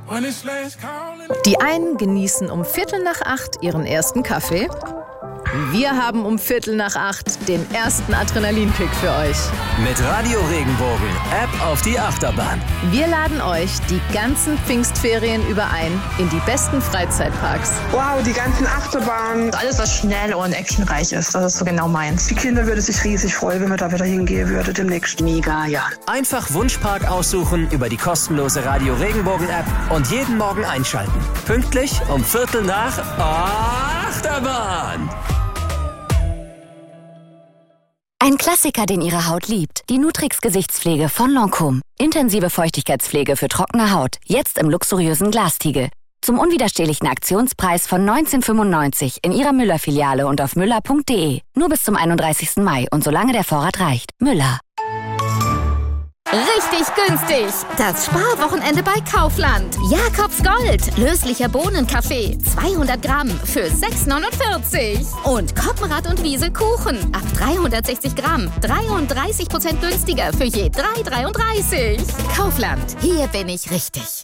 Die einen genießen um 7:45 ihren ersten Kaffee. Wir haben um 7:45 den ersten Adrenalinkick für euch. Mit Radio Regenbogen, App auf die Achterbahn. Wir laden euch die ganzen Pfingstferien über ein in die besten Freizeitparks. Wow, die ganzen Achterbahnen. Alles, was schnell und actionreich ist, das ist so genau meins. Die Kinder würden sich riesig freuen, wenn wir da wieder hingehen würden demnächst. Mega, ja. Einfach Wunschpark aussuchen über die kostenlose Radio Regenbogen App und jeden Morgen einschalten. Pünktlich um 7:15 Achterbahn. Ein Klassiker, den Ihre Haut liebt. Die Nutrix Gesichtspflege von Lancôme. Intensive Feuchtigkeitspflege für trockene Haut. Jetzt im luxuriösen Glastiegel. Zum unwiderstehlichen Aktionspreis von 19,95 in Ihrer Müller-Filiale und auf müller.de. Nur bis zum 31. Mai und solange der Vorrat reicht. Müller. Richtig günstig. Das Sparwochenende bei Kaufland. Jakobs Gold. Löslicher Bohnenkaffee. 200 Gramm für 6,49. Und Koppenrad und Wiese Kuchen. Ab 360 Gramm. 33% günstiger für je 3,33. Kaufland. Hier bin ich richtig.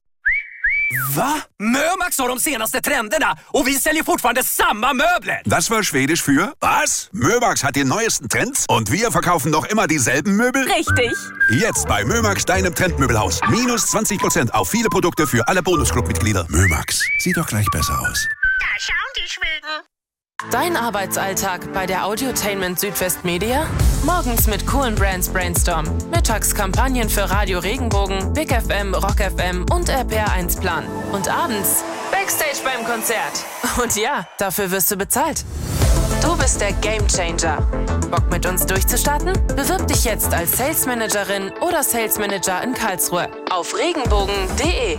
Va? Mömax har de senaste trenderna och vi säljer fortfarande samma möbler. Das war Schwedisch für was? Mömax hat die neuesten Trends und wir verkaufen noch immer dieselben Möbel? Richtig. Jetzt bei Mömax, deinem Trendmöbelhaus. Minus 20% auf viele Produkte für alle Bonusclub-Mitglieder. Mömax, sieht doch gleich besser aus. Da schauen die Schweden. Dein Arbeitsalltag bei der Audiotainment Südwest Media? Morgens mit coolen Brands Brainstorm. Mittags Kampagnen für Radio Regenbogen, Big FM, Rock FM und RPR1 Plan. Und abends Backstage beim Konzert. Und ja, dafür wirst du bezahlt. Du bist der Gamechanger. Bock mit uns durchzustarten? Bewirb dich jetzt als Sales Managerin oder Sales Manager in Karlsruhe auf regenbogen.de.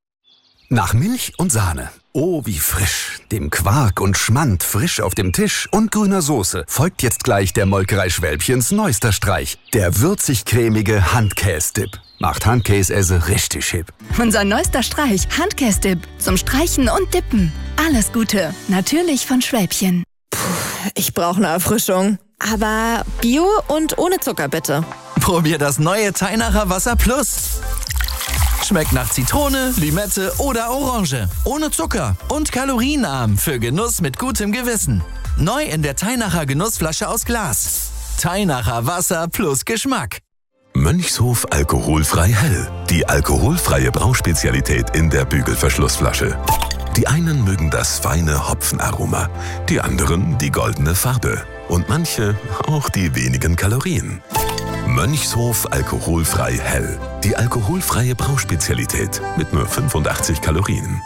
Nach Milch und Sahne. Oh, wie frisch. Dem Quark und Schmand frisch auf dem Tisch und grüner Soße folgt jetzt gleich der Molkerei Schwälbchens neuester Streich. Der würzig-cremige Handkäse-Dip. Macht Handkäse richtig hip. Unser neuester Streich, Handkäse-Dip. Zum Streichen und Dippen. Alles Gute. Natürlich von Schwälbchen. Ich brauche eine Erfrischung. Aber Bio und ohne Zucker, bitte. Probier das neue Teinacher Wasser Plus. Schmeckt nach Zitrone, Limette oder Orange. Ohne Zucker und kalorienarm für Genuss mit gutem Gewissen. Neu in der Teinacher Genussflasche aus Glas. Teinacher Wasser plus Geschmack. Mönchshof alkoholfrei hell. Die alkoholfreie Brauspezialität in der Bügelverschlussflasche. Die einen mögen das feine Hopfenaroma, die anderen die goldene Farbe und manche auch die wenigen Kalorien. Mönchshof alkoholfrei hell. Die alkoholfreie Brauspezialität mit nur 85 Kalorien.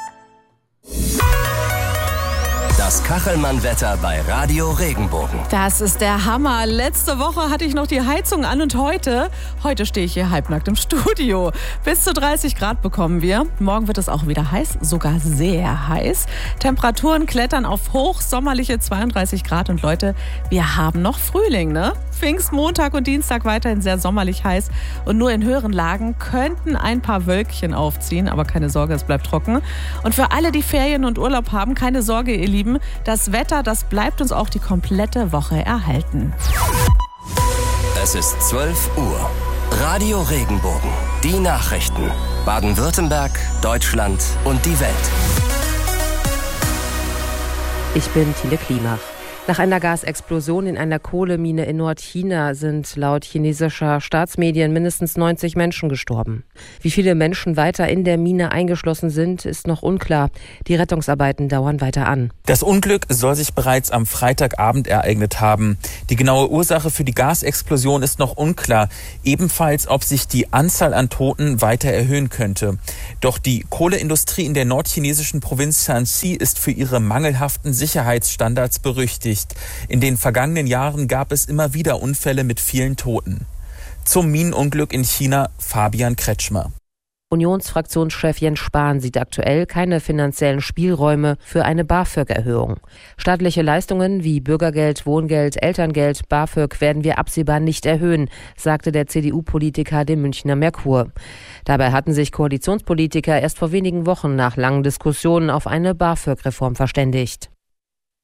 Das Kachelmann-Wetter bei Radio Regenbogen. Das ist der Hammer. Letzte Woche hatte ich noch die Heizung an und heute stehe ich hier halbnackt im Studio. Bis zu 30 Grad bekommen wir. Morgen wird es auch wieder heiß, sogar sehr heiß. Temperaturen klettern auf hochsommerliche 32 Grad und Leute, wir haben noch Frühling, ne? Pfingstmontag und Dienstag weiterhin sehr sommerlich heiß und nur in höheren Lagen könnten ein paar Wölkchen aufziehen, aber keine Sorge, es bleibt trocken. Und für alle, die Ferien und Urlaub haben, keine Sorge, ihr Lieben, das Wetter, das bleibt uns auch die komplette Woche erhalten. Es ist 12 Uhr. Radio Regenbogen. Die Nachrichten. Baden-Württemberg, Deutschland und die Welt. Ich bin Tine Klimach. Nach einer Gasexplosion in einer Kohlemine in Nordchina sind laut chinesischer Staatsmedien mindestens 90 Menschen gestorben. Wie viele Menschen weiter in der Mine eingeschlossen sind, ist noch unklar. Die Rettungsarbeiten dauern weiter an. Das Unglück soll sich bereits am Freitagabend ereignet haben. Die genaue Ursache für die Gasexplosion ist noch unklar. Ebenfalls, ob sich die Anzahl an Toten weiter erhöhen könnte. Doch die Kohleindustrie in der nordchinesischen Provinz Shanxi ist für ihre mangelhaften Sicherheitsstandards berüchtigt. In den vergangenen Jahren gab es immer wieder Unfälle mit vielen Toten. Zum Minenunglück in China, Fabian Kretschmer. Unionsfraktionschef Jens Spahn sieht aktuell keine finanziellen Spielräume für eine BAföG-Erhöhung. Staatliche Leistungen wie Bürgergeld, Wohngeld, Elterngeld, BAföG werden wir absehbar nicht erhöhen, sagte der CDU-Politiker dem Münchner Merkur. Dabei hatten sich Koalitionspolitiker erst vor wenigen Wochen nach langen Diskussionen auf eine BAföG-Reform verständigt.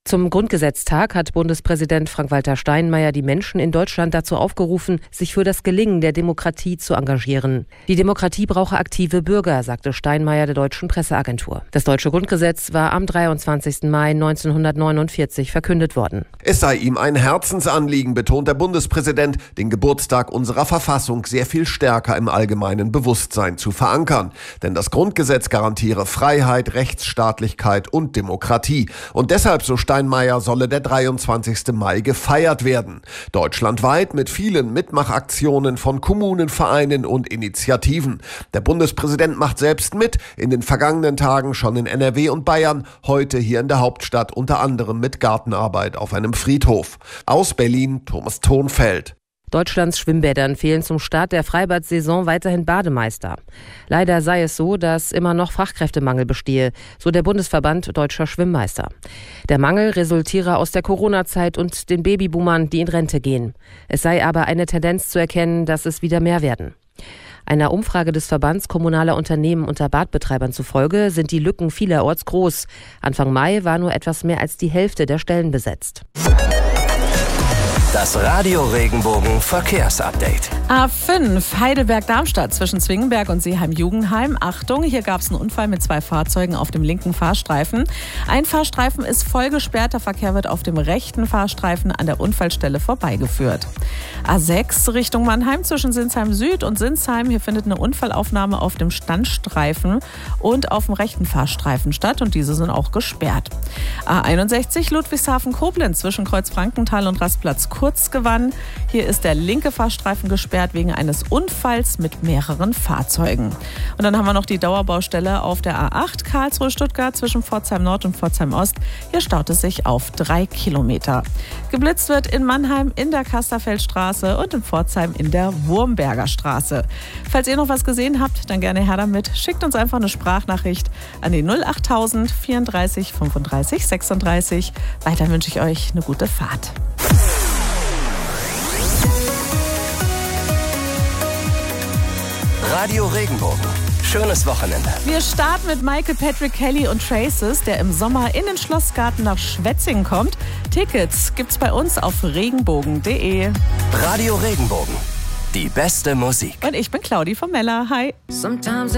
Zum Grundgesetztag hat Bundespräsident Frank-Walter Steinmeier die Menschen in Deutschland dazu aufgerufen, sich für das Gelingen der Demokratie zu engagieren. Die Demokratie brauche aktive Bürger, sagte Steinmeier der Deutschen Presseagentur. Das deutsche Grundgesetz war am 23. Mai 1949 verkündet worden. Es sei ihm ein Herzensanliegen, betont der Bundespräsident, den Geburtstag unserer Verfassung sehr viel stärker im allgemeinen Bewusstsein zu verankern. Denn das Grundgesetz garantiere Freiheit, Rechtsstaatlichkeit und Demokratie. Und deshalb, so Steinmeier, solle der 23. Mai gefeiert werden. Deutschlandweit mit vielen Mitmachaktionen von Kommunen, Vereinen und Initiativen. Der Bundespräsident macht selbst mit, in den vergangenen Tagen schon in NRW und Bayern, heute hier in der Hauptstadt unter anderem mit Gartenarbeit auf einem Friedhof. Aus Berlin, Thomas Thonfeld. Deutschlands Schwimmbädern fehlen zum Start der Freibad-Saison weiterhin Bademeister. Leider sei es so, dass immer noch Fachkräftemangel bestehe, so der Bundesverband Deutscher Schwimmmeister. Der Mangel resultiere aus der Corona-Zeit und den Babyboomern, die in Rente gehen. Es sei aber eine Tendenz zu erkennen, dass es wieder mehr werden. Einer Umfrage des Verbands kommunaler Unternehmen unter Badbetreibern zufolge sind die Lücken vielerorts groß. Anfang Mai war nur etwas mehr als die Hälfte der Stellen besetzt. Das Radio Regenbogen Verkehrsupdate. A5 Heidelberg-Darmstadt zwischen Zwingenberg und Seeheim-Jugendheim. Achtung, hier gab es einen Unfall mit 2 Fahrzeugen auf dem linken Fahrstreifen. Ein Fahrstreifen ist voll gesperrt, der Verkehr wird auf dem rechten Fahrstreifen an der Unfallstelle vorbeigeführt. A6 Richtung Mannheim zwischen Sinsheim Süd und Sinsheim. Hier findet eine Unfallaufnahme auf dem Standstreifen und auf dem rechten Fahrstreifen statt und diese sind auch gesperrt. A61 Ludwigshafen-Koblenz zwischen Kreuz-Frankenthal und Rastplatz Kurzgewann. Hier ist der linke Fahrstreifen gesperrt wegen eines Unfalls mit mehreren Fahrzeugen. Und dann haben wir noch die Dauerbaustelle auf der A8 Karlsruhe-Stuttgart zwischen Pforzheim Nord und Pforzheim Ost. Hier staut es sich auf 3 Kilometer. Geblitzt wird in Mannheim in der Kasterfeldstraße und in Pforzheim in der Wurmberger Straße. Falls ihr noch was gesehen habt, dann gerne her damit. Schickt uns einfach eine Sprachnachricht an die 08000 34 35 36. Weiter wünsche ich euch eine gute Fahrt. Radio Regenbogen. Schönes Wochenende. Wir starten mit Michael Patrick Kelly und Traces, der im Sommer in den Schlossgarten nach Schwetzingen kommt. Tickets gibt's bei uns auf regenbogen.de. Radio Regenbogen. Die beste Musik. Und ich bin Claudi von Mella. Hi.